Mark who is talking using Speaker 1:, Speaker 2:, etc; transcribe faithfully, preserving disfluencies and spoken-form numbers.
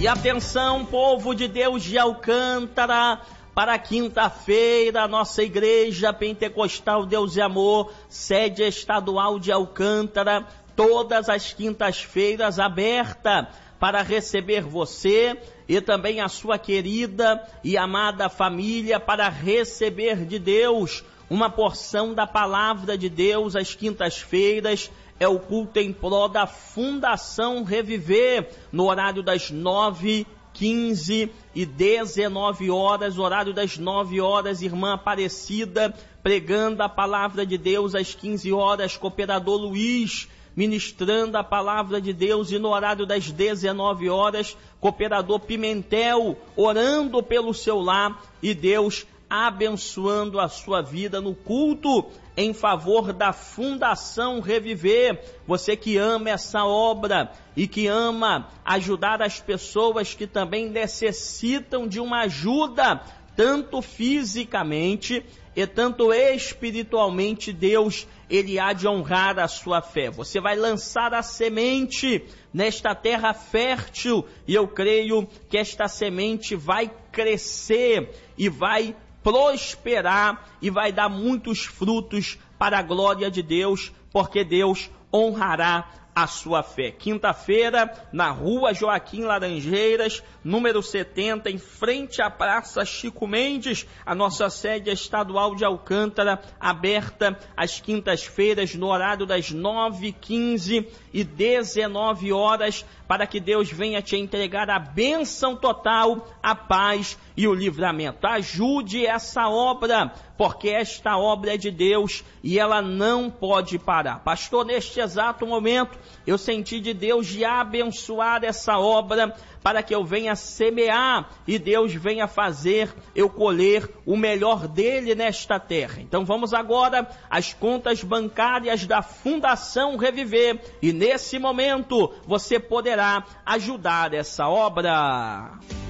Speaker 1: E atenção, povo de Deus de Alcântara, para quinta-feira, nossa Igreja Pentecostal Deus e Amor, sede estadual de Alcântara, todas as quintas-feiras aberta para receber você e também a sua querida e amada família, para receber de Deus uma porção da palavra de Deus às quintas-feiras. É o culto em prol da Fundação Reviver, no horário das nove, quinze e dezenove horas, horário das nove horas, irmã Aparecida, pregando a palavra de Deus às quinze horas, cooperador Luiz, ministrando a palavra de Deus, e no horário das dezenove horas, cooperador Pimentel, orando pelo seu lar, e Deus abençoando a sua vida no culto em favor da Fundação Reviver. Você que ama essa obra e que ama ajudar as pessoas que também necessitam de uma ajuda, tanto fisicamente e tanto espiritualmente, Deus, Ele há de honrar a sua fé. Você vai lançar a semente nesta terra fértil, e eu creio que esta semente vai crescer e vai prosperar e vai dar muitos frutos para a glória de Deus, porque Deus honrará a sua fé. Quinta-feira, na rua Joaquim Laranjeiras, número setenta, em frente à Praça Chico Mendes, a nossa sede estadual de Alcântara, aberta às quintas-feiras, no horário das nove, quinze e dezenove horas, para que Deus venha te entregar a bênção total, a paz e o livramento. Ajude essa obra, porque esta obra é de Deus e ela não pode parar. Pastor, neste exato momento, eu senti de Deus de abençoar essa obra, para que eu venha semear e Deus venha fazer eu colher o melhor dele nesta terra. Então vamos agora às contas bancárias da Fundação Reviver, e nesse momento você poderá ajudar essa obra.